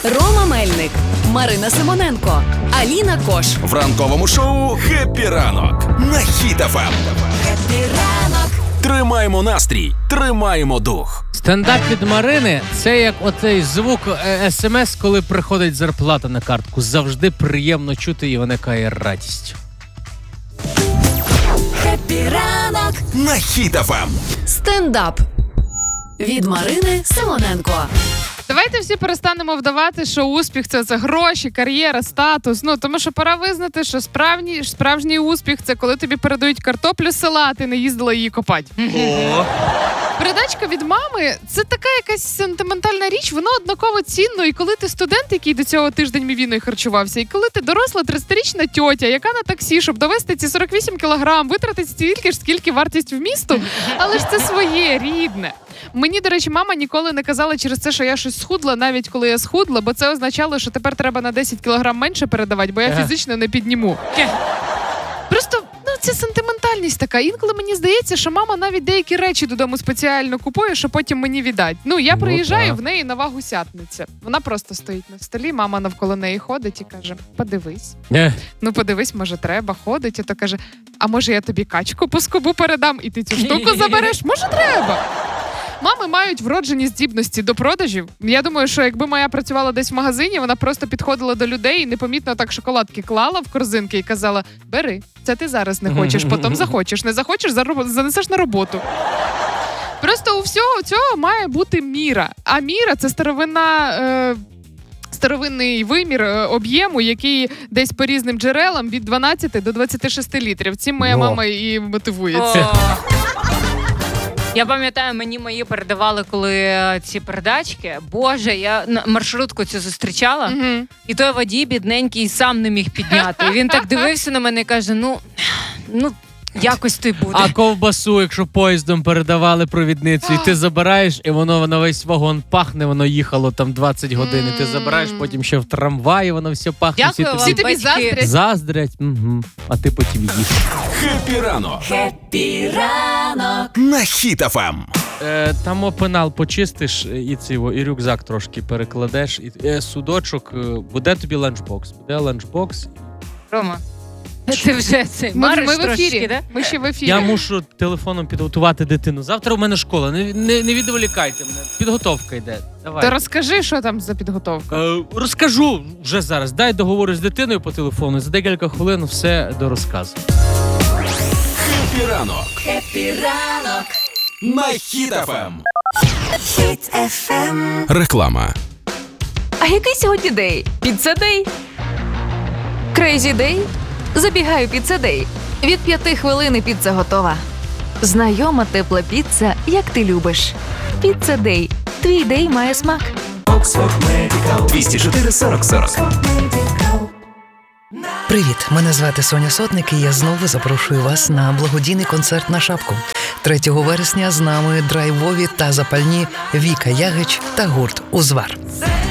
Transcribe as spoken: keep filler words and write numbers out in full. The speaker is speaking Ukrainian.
Рома Мельник, Марина Симоненко, Аліна Кош. В ранковому шоу «Хеппі ранок» на Хіт еф ем. Хеппі ранок. Тримаємо настрій, тримаємо дух. Стендап від Марини – це як оцей звук смс, коли приходить зарплата на картку. Завжди приємно чути і виникає радість. Хеппі ранок на Хіт еф ем. Стендап від Марини Симоненко. Давайте всі перестанемо вдавати, що успіх – це, це гроші, кар'єра, статус. Ну, тому що пора визнати, що справжній, справжній успіх – це коли тобі передають картоплю з села, а ти не їздила її копати. О. Передачка від мами – це така якась сентиментальна річ, воно однаково цінно. І коли ти студент, який до цього тиждень мівіною харчувався, і коли ти доросла тридцятирічна тьотя, яка на таксі, щоб довести ці сорок вісім кілограм, витратить стільки ж, скільки вартість в місту, але ж це своє, рідне. Мені, до речі, мама ніколи не казала через це, що я щось схудла, навіть коли я схудла, бо це означало, що тепер треба на десять кілограм менше передавати, бо я фізично не підніму. Просто, ну, це сентиментальність така. Інколи мені здається, що мама навіть деякі речі додому спеціально купує, що потім мені віддать. Ну, я приїжджаю, в неї нова гусятниця. Вона просто стоїть на столі, мама навколо неї ходить і каже: подивись. Не. Ну, подивись, може, треба, ходить. І то каже: а може я тобі качку по скобу передам, і ти цю штуку забереш? Може, треба? Мами мають вроджені здібності до продажів. Я думаю, що якби моя працювала десь в магазині, вона просто підходила до людей і непомітно так шоколадки клала в корзинки і казала: бери, це ти зараз не хочеш, потім захочеш. Не захочеш, занесеш на роботу. Просто у всього цього має бути міра. А міра – це старовина... Е- старовинний вимір е- об'єму, який десь по різним джерелам від дванадцяти до двадцяти шести літрів. Цим моя О. мама і мотивується. Я пам'ятаю, мені мої передавали, коли ці передачки. Боже, я маршрутку цю зустрічала, Mm-hmm. і той водій бідненький сам не міг підняти. І він так дивився на мене і каже: ну, ну, якось то й буде. А ковбасу, якщо поїздом передавали провідницю, і ти забираєш, і воно на весь вагон пахне, воно їхало там двадцять годин, і ти забираєш, потім ще в трамваї, воно все пахне. Дякую всі вам, тобі батьки. заздрять. Заздрять, угу. А ти потім їш. Хеппі ранок Хеппі ранок на Хіт еф ем. Е, там о, пенал почистиш, і цього, і рюкзак трошки перекладеш, і е, судочок, е, буде тобі ланчбокс. Буде ланчбокс. Рома, ти вже цей Ми, мариш ми в трошки, ефірі. да? Ми ще в ефірі. Я мушу телефоном підготувати дитину. Завтра у мене школа, не, не, не відволікайте мене. Підготовка йде. Давай. То розкажи, що там за підготовка. Е, розкажу вже зараз. Дай договорю з дитиною по телефону. За декілька хвилин все до розказу. Хеппі ранок Хеппі ранок на Хіт еф ем. Хіт еф ем. Реклама. А який сьогодні день? Піцца-дей? Крейзі дей? Забігаю піцца-дей. Від п'яти хвилин і піца готова. Знайома тепла піца, як ти любиш. Піцца-дей. Твій дей має смак. двісті чотири сорок сорок. Привіт, мене звати Соня Сотник, і я знову запрошую вас на благодійний концерт на шапку. третього вересня з нами драйвові та запальні Віка Ягич та гурт «Узвар».